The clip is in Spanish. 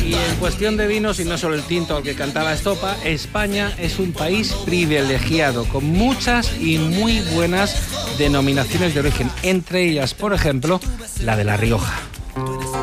Y en cuestión de vinos, y no solo el tinto al que cantaba Estopa, España es un país privilegiado, con muchas y muy buenas denominaciones de origen, entre ellas, por ejemplo, la de La Rioja.